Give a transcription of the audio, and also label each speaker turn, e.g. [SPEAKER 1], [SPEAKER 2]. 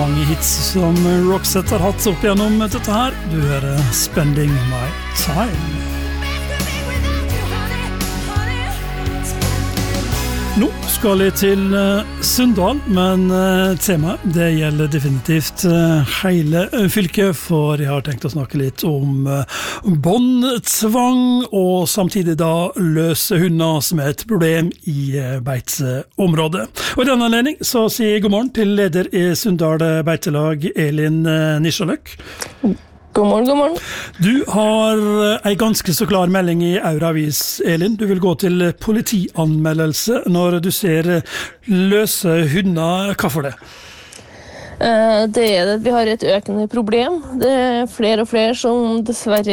[SPEAKER 1] mange hits som Roxette har hatt opp gjennom dette her. Du hører Spending My Time. Nå skal jeg til Sunndal, men temaet det gjelder definitivt hele fylket, for jeg har tenkt å snakke litt om båndtvang, og samtidig da løse hunder som er et problem i beiteområdet. Og i denne anledning så sier jeg god morgen til leder i Sunndal beitelag, Elin Nisjaløk.
[SPEAKER 2] God morgen, god morgen.
[SPEAKER 1] Du har en ganske så klar melding i Aura Avis, Elin. Du vil gå til politianmeldelse når du ser løse hunder. Hva for det?
[SPEAKER 2] Det er det. Vi har et økende problem. Det er flere og flere som dessverre